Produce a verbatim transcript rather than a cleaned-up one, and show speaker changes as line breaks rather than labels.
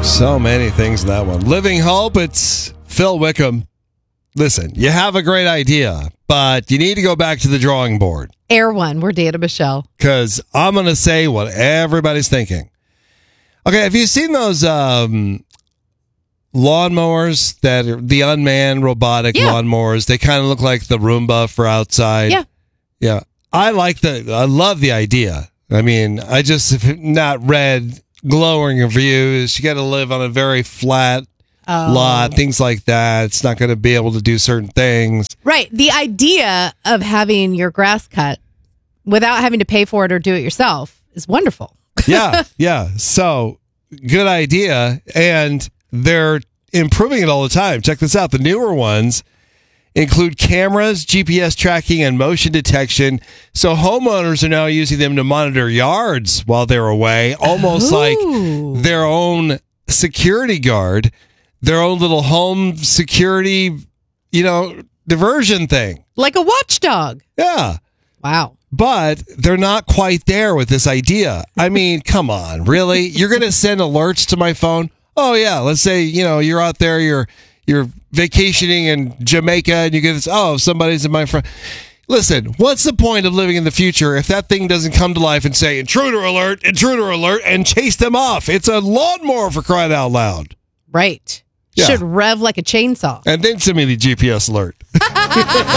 So many things in that one. Living Hope, it's Phil Wickham. Listen, you have a great idea, but you need to go back to the drawing board.
Air one. We're Dana Michelle.
Because I'm going to say what everybody's thinking. Okay, have you seen those um, lawnmowers that are the unmanned robotic
Yeah.
lawnmowers? They kind of look like the Roomba for outside.
Yeah.
Yeah. I like the, I love the idea. I mean, I just have not read glowing reviews. You got to live on a very flat
Oh.
lot, things like that. It's not going to be able to do certain things.
Right. The idea of having your grass cut without having to pay for it or do it yourself is wonderful.
Yeah, yeah. So, good idea. And they're improving it all the time. Check this out. The newer ones include cameras, G P S tracking, and motion detection. So, homeowners are now using them to monitor yards while they're away, almost
Ooh.
like their own security guard, their own little home security, you know, diversion thing.
Like a watchdog.
Yeah.
Wow.
But they're not quite there with this idea. I mean, come on, really? You're going to send alerts to my phone? Oh, yeah. Let's say, you know, you're out there, you're you're vacationing in Jamaica, and you get this, oh, somebody's in my front. Listen, what's the point of living in the future if that thing doesn't come to life and say, intruder alert, intruder alert, and chase them off? It's a lawnmower, for crying out loud.
Right.
Yeah.
Should rev like a chainsaw.
And then send me the G P S alert.